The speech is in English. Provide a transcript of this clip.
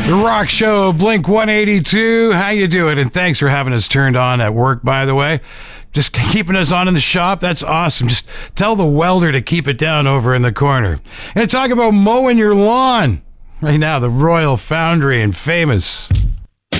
The Rock Show, Blink 182. How you doing? And thanks for having us turned on at work, by the way. Just keeping us on in the shop. That's awesome. Just tell the welder to keep it down over in the corner. And talk about mowing your lawn. Right now, the Royal Foundry and Famous.